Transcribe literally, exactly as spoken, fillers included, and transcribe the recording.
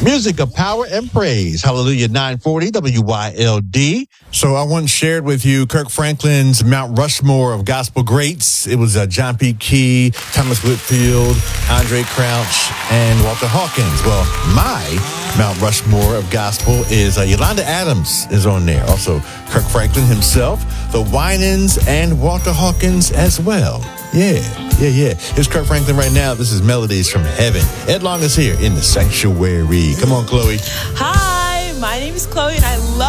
Music of power and praise. Hallelujah, nine forty W Y L D. So I once shared with you Kirk Franklin's Mount Rushmore of gospel greats. It was uh, John P. Key, Thomas Whitfield, Andre Crouch, and Walter Hawkins. Well, my Mount Rushmore of gospel is uh, Yolanda Adams is on there. Also, Kirk Franklin himself, the Winans, and Walter Hawkins as well. Yeah, yeah, yeah. Here's Kirk Franklin right now. This is Melodies from Heaven. Ed Long is here in the sanctuary. Come on, Chloe. Hi, my name is Chloe, and I love